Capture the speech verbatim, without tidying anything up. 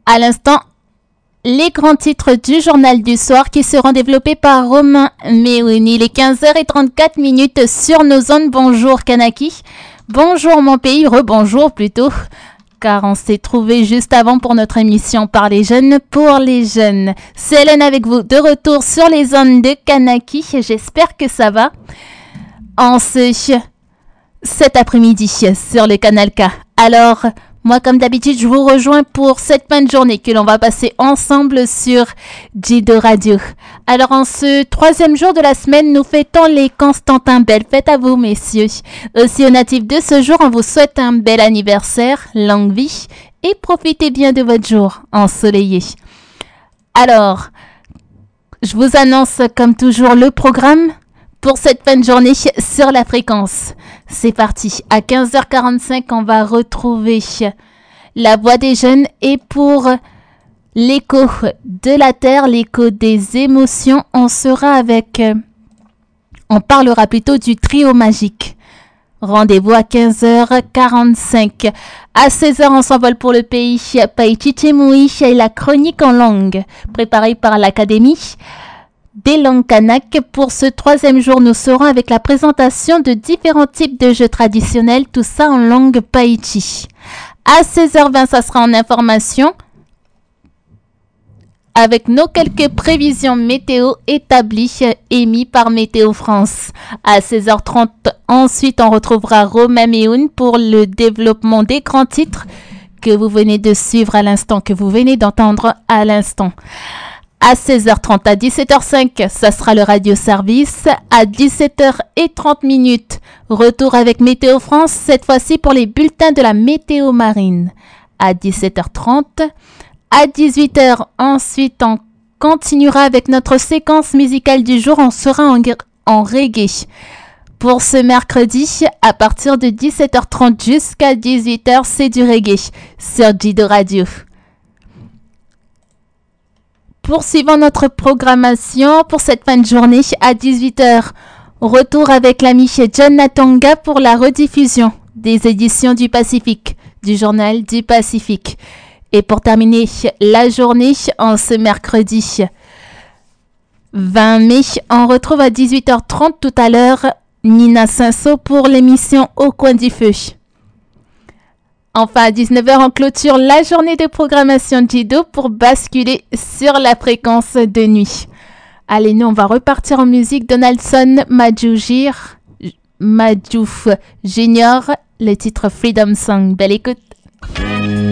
À l'instant, les grands titres du journal du soir qui seront développés par Romain Méouni. Il est quinze heures trente-quatre minutes sur nos ondes. Bonjour Kanaki. Bonjour mon pays, rebonjour plutôt. Car on s'est trouvé juste avant pour notre émission par les jeunes pour les jeunes. C'est Hélène avec vous, de retour sur les ondes de Kanaki. J'espère que ça va. En ce cet après-midi sur le Canal K. Alors, moi comme d'habitude, je vous rejoins pour cette fin de journée que l'on va passer ensemble sur Jido Radio. Alors en ce troisième jour de la semaine, nous fêtons les Constantin. Belle fête à vous messieurs. Aussi aux natifs de ce jour, on vous souhaite un bel anniversaire, longue vie et profitez bien de votre jour ensoleillé. Alors, je vous annonce comme toujours le programme pour cette fin de journée sur la fréquence. C'est parti. À quinze heures quarante-cinq, on va retrouver la voix des jeunes et pour l'écho de la terre, l'écho des émotions, on sera avec, on parlera plutôt du trio magique. Rendez-vous à quinze heures quarante-cinq. À seize heures, on s'envole pour le pays Païchichemui et la chronique en langue, préparée par l'Académie des langues kanak. Pour ce troisième jour, nous serons avec la présentation de différents types de jeux traditionnels, tout ça en langue païchi. À seize heures vingt, ça sera en information avec nos quelques prévisions météo établies émises par Météo France. À seize heures trente, ensuite, on retrouvera Romain Méouni pour le développement des grands titres que vous venez de suivre à l'instant, que vous venez d'entendre à l'instant. À seize heures trente, à dix-sept heures cinq, ça sera le radio-service. À dix-sept heures trente, retour avec Météo France, cette fois-ci pour les bulletins de la météo marine. À dix-sept heures trente, à dix-huit heures, ensuite, on continuera avec notre séquence musicale du jour. On sera en, en reggae. Pour ce mercredi, à partir de dix-sept heures trente jusqu'à dix-huit heures, c'est du reggae sur Jido Radio. Poursuivons notre programmation pour cette fin de journée à dix-huit heures. Retour avec l'ami John Natonga pour la rediffusion des éditions du Pacifique, du journal du Pacifique. Et pour terminer la journée, en ce mercredi vingt mai, on retrouve à dix-huit heures trente tout à l'heure Nina Cinceau pour l'émission Au coin du feu. Enfin, à dix-neuf heures, on clôture la journée de programmation Jido pour basculer sur la fréquence de nuit. Allez, nous, on va repartir en musique. Donaldson Majoujir, Majouf Junior, le titre Freedom Song. Belle écoute.